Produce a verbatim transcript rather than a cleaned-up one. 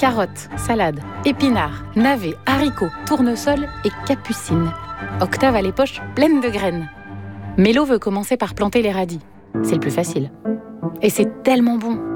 carottes, salades, épinards, navets, haricots, tournesols et capucines. Octave a les poches pleines de graines. Mélo veut commencer par planter les radis. C'est le plus facile. Et c'est tellement bon.